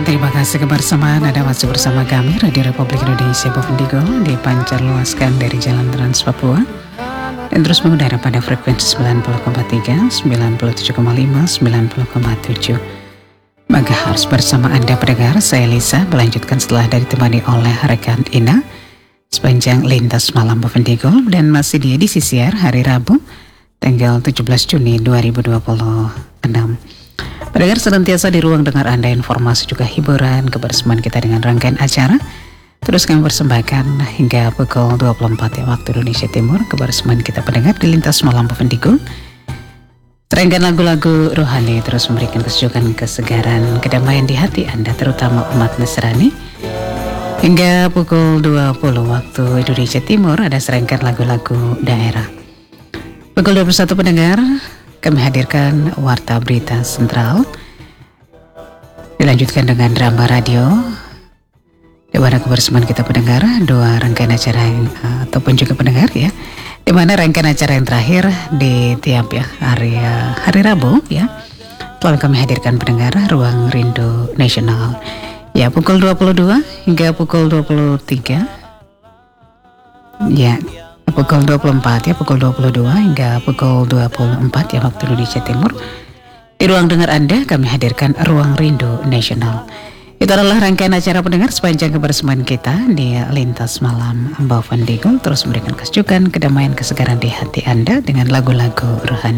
Terima kasih kebersamaan Anda masih bersama kami Radio Republik Indonesia Bovendigul dipancar luaskan dari Jalan Trans Papua dan terus mengudara pada frekuensi 90,3, 97,5, 90,7 MHz bersama Anda pendengar. Saya Lisa melanjutkan setelah ditemani oleh rekan Ina sepanjang lintas malam Bovendigul dan masih di CCR hari Rabu tanggal 17 Juni 2026. Pendengar, senantiasa di ruang dengar Anda informasi juga hiburan kebersamaan kita dengan rangkaian acara. Terus kami persembahkan hingga pukul 24 waktu Indonesia Timur kebersamaan kita pendengar di lintas malam Bovendigul. Rangkaian lagu-lagu rohani terus memberikan kesejukan, kesegaran, kedamaian di hati Anda terutama umat Nasrani. Hingga pukul 20 waktu Indonesia Timur ada serangkaian lagu-lagu daerah. Pukul 21 pendengar kami hadirkan Warta Berita Sentral, dilanjutkan dengan drama radio, di mana kebersamaan kita pendengar dua rangkaian acara yang, ataupun juga pendengar ya, di mana rangkaian acara yang terakhir di tiap ya hari Rabu ya, telah kami hadirkan pendengar Ruang Rindu Nasional ya, pukul 22 hingga pukul 23 ya, pukul 24 ya, pukul 22 hingga pukul 24 ya waktu Indonesia Timur. Di ruang dengar Anda kami hadirkan Ruang Rindu Nasional. Itu adalah rangkaian acara pendengar sepanjang kebersamaan kita di lintas malam Bovendigul, terus memberikan kesejukan, kedamaian, kesegaran di hati Anda dengan lagu-lagu rohani.